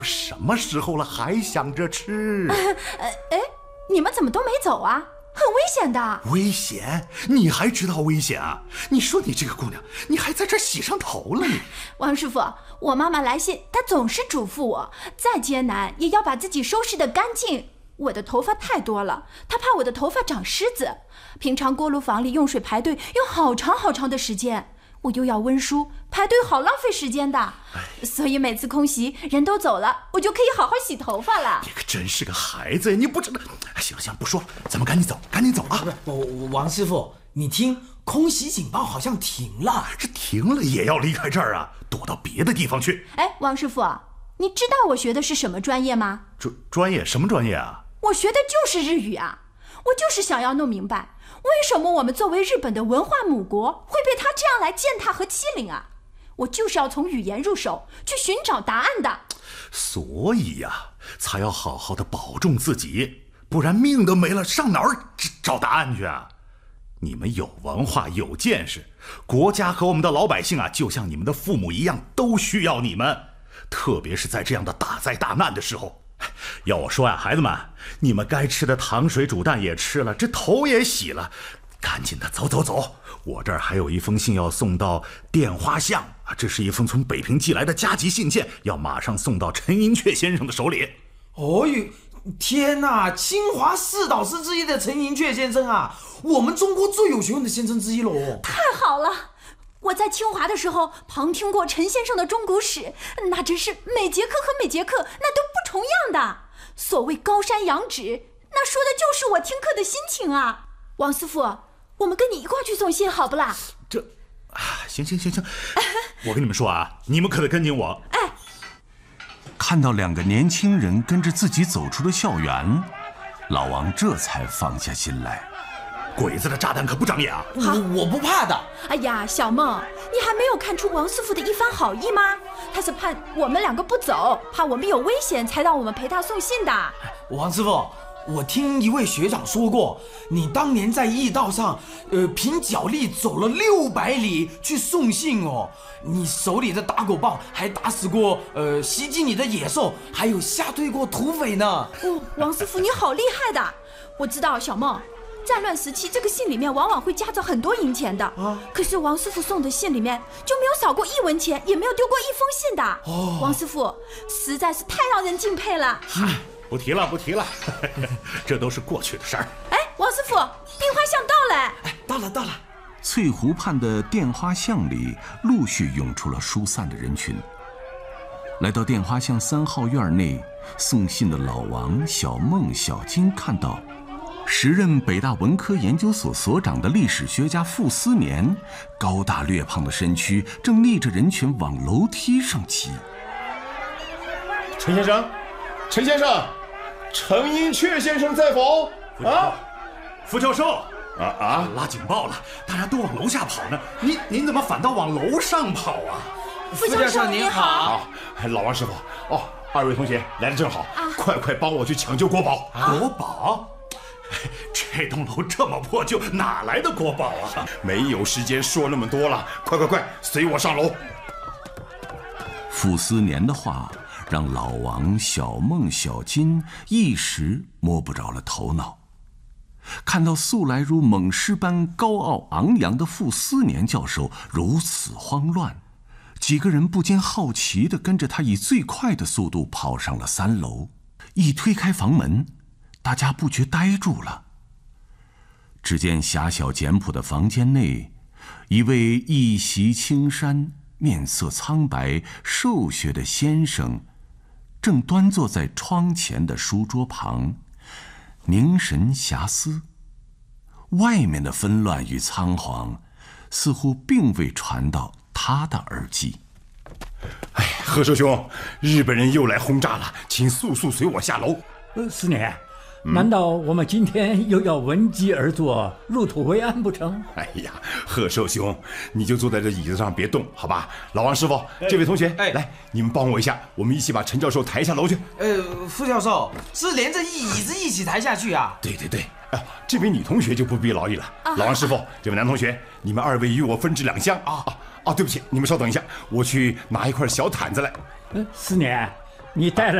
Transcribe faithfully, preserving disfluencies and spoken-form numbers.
什么时候了还想着吃？ 呃，哎，你们怎么都没走啊？很危险的。 危险？你还知道危险啊？你说你这个姑娘，你还在这洗上头了你？ 王师傅，我妈妈来信，她总是嘱咐我，再艰难也要把自己收拾得干净。我的头发太多了，她怕我的头发长虱子。平常锅炉房里用水排队用好长好长的时间，我又要温书，排队好浪费时间的。所以每次空袭人都走了，我就可以好好洗头发了。 你可真是个孩子呀！你不知道。行了行了，不说了，咱们赶紧走，赶紧走啊！ 不是，王师傅，你听，空袭警报好像停了。 这停了也要离开这儿啊，躲到别的地方去。 哎，王师傅，你知道我学的是什么专业吗？ 专专业什么专业啊？ 我学的就是日语啊！我就是想要弄明白，为什么我们作为日本的文化母国会被他这样来践踏和欺凌啊？我就是要从语言入手，去寻找答案的。 所以呀、啊，才要好好的保重自己，不然命都没了，上哪儿找答案去啊？你们有文化有见识，国家和我们的老百姓啊，就像你们的父母一样，都需要你们。特别是在这样的大灾大难的时候，要我说呀、啊，孩子们，你们该吃的糖水煮蛋也吃了，这头也洗了，赶紧的走走走。我这儿还有一封信要送到电花巷啊，这是一封从北平寄来的加急信件，要马上送到陈寅恪先生的手里。 哦哟，天哪！清华四导师之一的陈寅恪先生啊，我们中国最有学问的先生之一喽。 太好了！我在清华的时候旁听过陈先生的中古史，那真是每节课和每节课那都不重样的。所谓高山仰止，那说的就是我听课的心情啊。王师傅，我们跟你一块去送信好不啦？ 这，啊，行行行行，我跟你们说啊，你们可得跟紧我。 哎， 看到两个年轻人跟着自己走出了校园，老王这才放下心来。 鬼子的炸弹可不长眼啊！ 我我不怕的。 哎呀，小梦，你还没有看出王师傅的一番好意吗？他是怕我们两个不走，怕我们有危险，才让我们陪他送信的。 王师傅，我听一位学长说过，你当年在驿道上，呃，凭脚力走了六百里去送信哦。你手里的打狗棒还打死过呃袭击你的野兽，还有吓退过土匪呢。 哦，王师傅你好厉害的！我知道，小梦。战乱时期，这个信里面往往会夹着很多银钱的，啊、可是王师傅送的信里面就没有少过一文钱，也没有丢过一封信的。哦，王师傅实在是太让人敬佩了。 嗨，不提了，不提了，这都是过去的事儿。 哎，王师傅，电花巷到了。 哎，到了，到了。 翠湖畔的电花巷里陆续涌出了疏散的人群。来到电花巷三号院内，送信的老王、小孟、小金看到。时任北大文科研究所所长的历史学家傅斯年，高大略胖的身躯正逆着人群往楼梯上骑。 陈先生，陈先生，陈寅恪先生在否？啊， 傅教授， 啊啊！ 拉警报了，大家都往楼下跑呢，您您怎么反倒往楼上跑啊？ 傅教授您好。 好，老王师傅，哦，二位同学来得正好，啊、快快帮我去抢救国宝。 啊、国宝？这栋楼这么破旧，哪来的国宝啊？ 没有时间说那么多了，快快快，随我上楼。 傅斯年的话让老王、小孟、小金一时摸不着了头脑。看到素来如猛狮般高傲昂扬的傅斯年教授如此慌乱，几个人不禁好奇地跟着他以最快的速度跑上了三楼。一推开房门，大家不觉呆住了。只见狭小简朴的房间内，一位一袭青衫、面色苍白、瘦削的先生，正端坐在窗前的书桌旁，凝神遐思。外面的纷乱与仓皇，似乎并未传到他的耳际。 哎，贺寿兄，日本人又来轰炸了，请速速随我下楼。 呃，思年。难道我们今天又要闻鸡而作，入土为安不成？ 哎呀，贺寿兄，你就坐在这椅子上别动，好吧？老王师傅，这位同学，哎，来，你们帮我一下，我们一起把陈教授抬下楼去。 呃，傅教授是连着椅子一起抬下去啊？ 对对对，哎，这位女同学就不必劳役了。啊、老王师傅，这位男同学，你们二位与我分置两厢啊啊啊！对不起，你们稍等一下，我去拿一块小毯子来。 嗯，思年。 你带了。